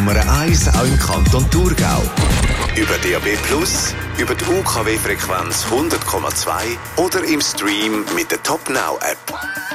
Nummer 1 auch im Kanton Thurgau. Über DAB+, über die UKW-Frequenz 100,2 oder im Stream mit der Top Now App.